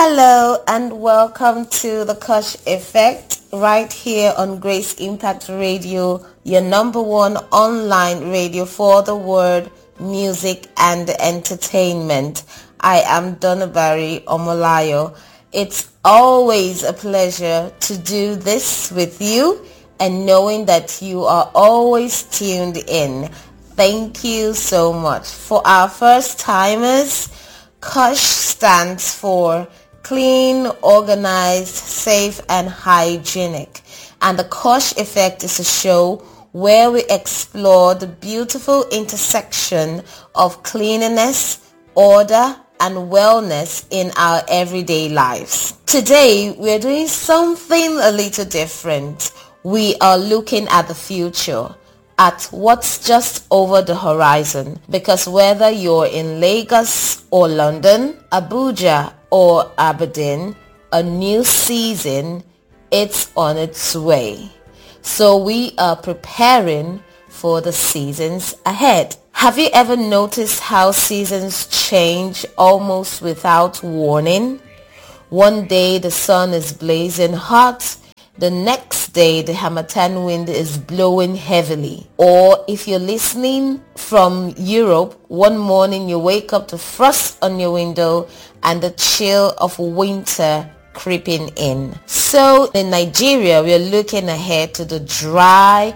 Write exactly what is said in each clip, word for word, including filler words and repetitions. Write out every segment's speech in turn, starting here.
Hello and welcome to the Kush Effect right here on Grace Impact Radio, your number one online radio for the word, music and entertainment. I am Donabari Omolayo. It's always a pleasure to do this with you and knowing that you are always tuned in. Thank you so much. For our first timers, Kush stands for clean, organized, safe, and hygienic. And the Kush Effect is a show where we explore the beautiful intersection of cleanliness, order, and wellness in our everyday lives. Today, we're doing something a little different. We are looking at the future, at what's just over the horizon, because whether you're in Lagos or London, Abuja or Aberdeen, a new season, it's on its way. So we are preparing for the seasons ahead. Have you ever noticed how seasons change almost without warning? One day the sun is blazing hot, the next day the Harmattan wind is blowing heavily. Or if you're listening from Europe, one morning you wake up to frost on your window and the chill of winter creeping in. So in Nigeria, we're looking ahead to the dry,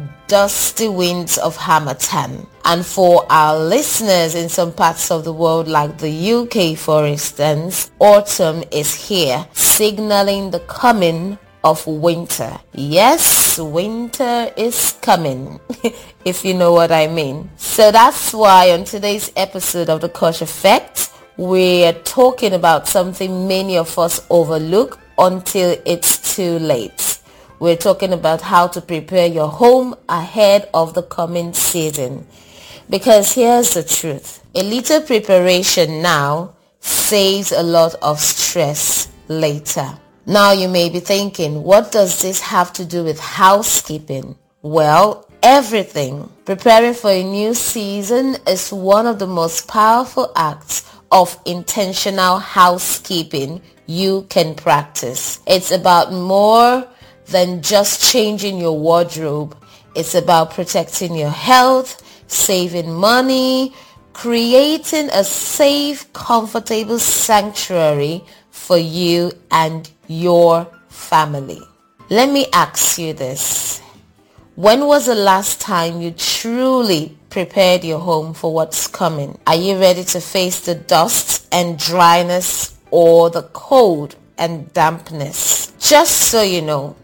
dusty winds of Harmattan. And for our listeners in some parts of the world like the U K, for instance, autumn is here, signaling the coming of winter. Yes, winter is coming, if you know what I mean. So that's why on today's episode of the Kush Effect, we're talking about something many of us overlook until it's too late. We're talking about how to prepare your home ahead of the coming season. Because here's the truth. A little preparation now saves a lot of stress later. Now you may be thinking, what does this have to do with housekeeping? Well, everything. Preparing for a new season is one of the most powerful acts of intentional housekeeping you can practice. It's about more than just changing your wardrobe. It's about protecting your health, saving money, creating a safe, comfortable sanctuary for you and your family. Let me ask you this. When was the last time you truly prepared your home for what's coming? Are you ready to face the dust and dryness or the cold and dampness? Just so you know,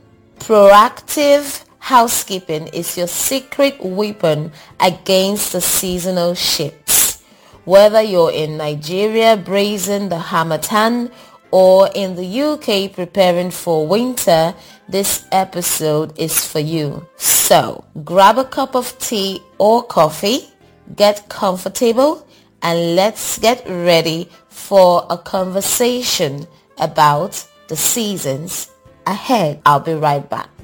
proactive housekeeping is your secret weapon against the seasonal shifts. Whether you're in Nigeria braving the Harmattan or in the U K preparing for winter, this episode is for you. So grab a cup of tea or coffee, get comfortable, and let's get ready for a conversation about the seasons ahead. I'll be right back.